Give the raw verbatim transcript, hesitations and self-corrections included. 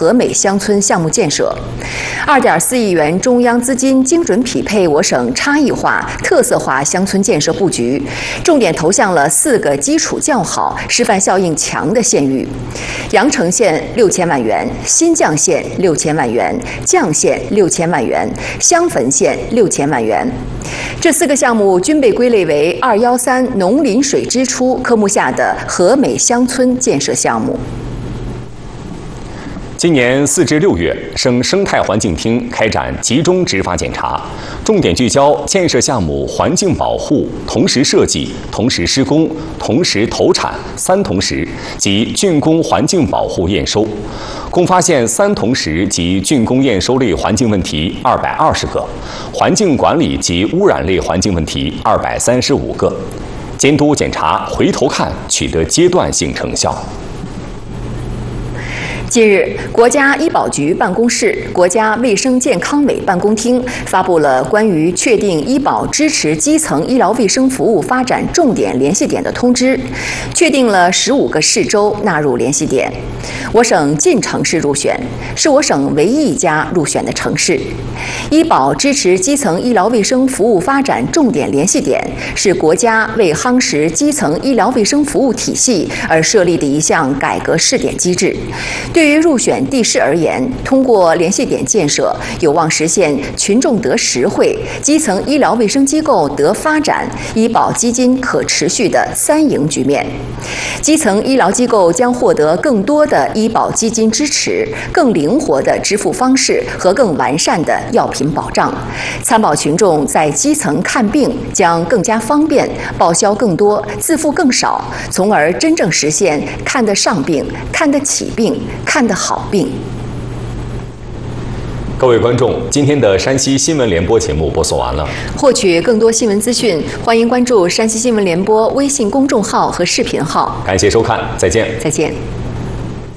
和美乡村项目建设。二点四亿元中央资金精准匹配我省差异化、特色化乡村建设布局，重点投向了四个基础较好、示范效应强的县域：阳城县六千万元，新绛县六千万元，绛县六千万元，襄汾县六千万元。这四个项目均被归类为“二幺三”农林水支出科目下的和美乡村建设项目。 今年四至六月，省生态环境厅开展集中执法检查，重点聚焦建设项目环境保护、同时设计、同时施工、同时投产三同时及竣工环境保护验收，共发现三同时及竣工验收类环境问题二百二十个，环境管理及污染类环境问题二百三十五个。监督检查回头看取得阶段性成效。 近日，国家医保局办公室、国家卫生健康委办公厅发布了关于确定医保支持基层医疗卫生服务发展重点联系点的通知，确定了十五个市州纳入联系点。我省晋城市入选，是我省唯一一家入选的城市。医保支持基层医疗卫生服务发展重点联系点是国家为夯实基层医疗卫生服务体系而设立的一项改革试点机制。对于入选地市而言，通过联系点建设，有望实现群众得实惠、基层医疗卫生机构得发展、医保基金可持续的三赢局面。基层医疗机构将获得更多的医保基金支持、更灵活的支付方式和更完善的药品保障。参保群众在基层看病将更加方便，报销更多，自付更少，从而真正实现看得上病、看得起病、看得好病。 各位观众，今天的山西新闻联播节目播送完了。 获取更多新闻资讯，欢迎关注山西新闻联播微信公众号和视频号。 感谢收看，再见。 再见。